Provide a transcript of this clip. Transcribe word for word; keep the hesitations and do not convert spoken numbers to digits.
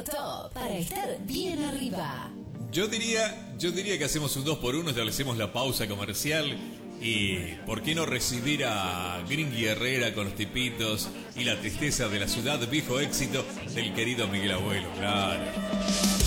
Top Top para estar bien arriba. Yo diría, yo diría que hacemos un dos por uno, establecemos la pausa comercial y ¿por qué no recibir a Gringy Herrera con los tipitos y la tristeza de la ciudad, viejo éxito del querido Miguel Abuelo? Claro.